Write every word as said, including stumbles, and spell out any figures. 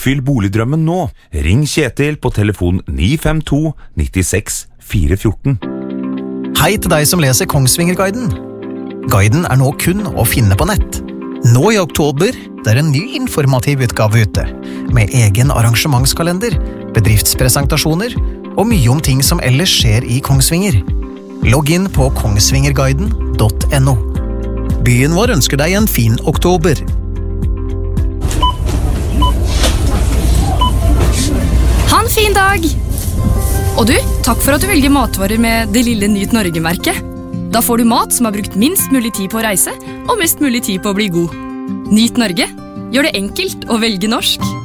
Oppfyll boligdrømmen nå. Ring Kjetil på telefon ni fem to nittiseks fire fjorten. Hei til deg som leser Kongsvingerguiden. Guiden er nå kun å finne på nett. Nå i oktober, det er en ny informativ utgave ute, med egen arrangementskalender, bedriftspresentasjoner og mye om ting som ellers skjer i Kongsvinger. Logg inn på kongsvingerguiden punktum no. Byen vår ønsker deg en fin oktober. Ha en fin dag! Og du, takk for at du velger matvarer med det lille Nyt Norge-merket. Da får du mat som har brukt minst mulig tid på å reise, og mest mulig tid på å bli god. Nyt Norge. Gjør det enkelt å velge norsk.